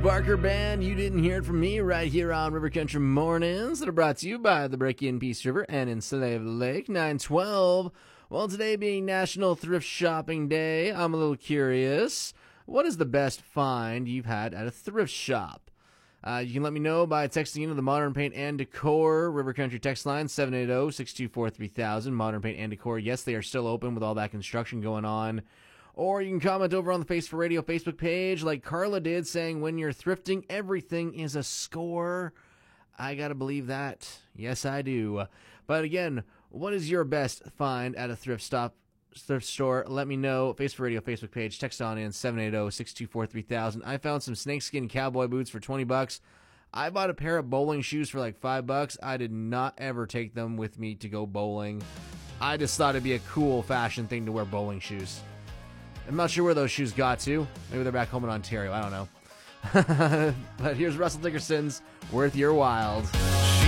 Barker Band. You didn't hear it from me right here on River Country Mornings that are brought to you by the Breaky and Peace River and in Slave Lake 912. Well, today being National Thrift Shopping Day, I'm a little curious. What is the best find you've had at a thrift shop? You can let me know by texting into the Modern Paint and Decor River Country text line 780-624-3000. Modern Paint and Decor, yes, they are still open with all that construction going on. Or you can comment over on the Face for Radio Facebook page like Carla did, saying when you're thrifting, everything is a score. I gotta believe that. Yes, I do. But again, what is your best find at a thrift store? Let me know. Face for Radio Facebook page. Text on in 780-624-3000. I found some snakeskin cowboy boots for $20. I bought a pair of bowling shoes for like $5. I did not ever take them with me to go bowling. I just thought it'd be a cool fashion thing to wear bowling shoes. I'm not sure where those shoes got to. Maybe they're back home in Ontario. I don't know. But here's Russell Dickerson's Worth Your Wild.